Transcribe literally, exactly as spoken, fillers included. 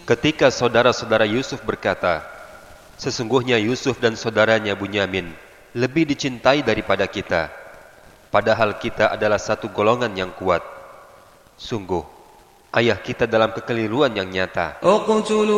Ketika saudara-saudara Yusuf berkata, sesungguhnya Yusuf dan saudaranya Bunyamin lebih dicintai daripada kita, padahal kita adalah satu golongan yang kuat. Sungguh, ayah kita dalam kekeliruan yang nyata.